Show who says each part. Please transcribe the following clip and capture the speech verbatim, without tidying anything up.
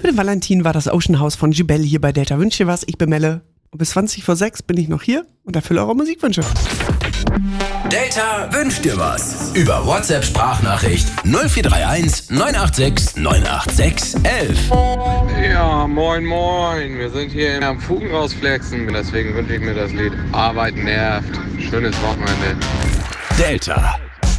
Speaker 1: bin Valentin, war das Ocean House von Jubel hier bei Delta. Wünscht ihr was? Ich bin Melle. Und bis zwanzig vor sechs bin ich noch hier und erfülle eure Musikwünsche.
Speaker 2: Delta wünscht dir was. Über WhatsApp-Sprachnachricht null vier drei eins neun acht sechs neun acht sechs elf.
Speaker 3: Ja, moin moin. Wir sind hier am Fugen rausflexen. Deswegen wünsche ich mir das Lied Arbeit nervt. Schönes Wochenende.
Speaker 2: Delta.